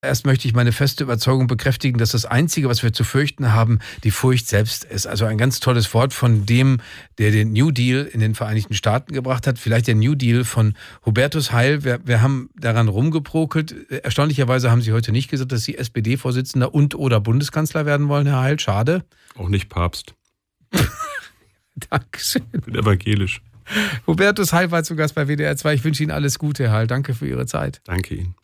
Erst möchte ich meine feste Überzeugung bekräftigen, dass das Einzige, was wir zu fürchten haben, die Furcht selbst ist. Also ein ganz tolles Wort von dem, der den New Deal in den Vereinigten Staaten gebracht hat. Vielleicht der New Deal von Hubertus Heil. Wir haben daran rumgeprokelt. Erstaunlicherweise haben Sie heute nicht gesagt, dass Sie SPD-Vorsitzender und oder Bundeskanzler werden wollen, Herr Heil. Schade. Auch nicht Papst. Dankeschön. Ich bin evangelisch. Hubertus Heil war zu Gast bei WDR 2. Ich wünsche Ihnen alles Gute, Herr Heil. Danke für Ihre Zeit. Danke Ihnen.